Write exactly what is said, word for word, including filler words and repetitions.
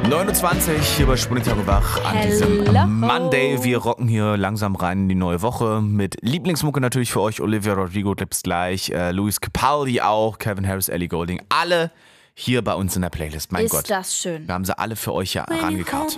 neunundzwanzig hier bei Sputnik Wach an diesem Hello. Monday. Wir rocken hier langsam rein in die neue Woche mit Lieblingsmucke natürlich für euch. Olivia Rodrigo gibt's gleich, äh, Luis Capaldi auch, Calvin Harris, Ellie Goulding. Alle hier bei uns in der Playlist. Mein Ist Gott, das schön. wir haben sie alle für euch ja rangekarrt.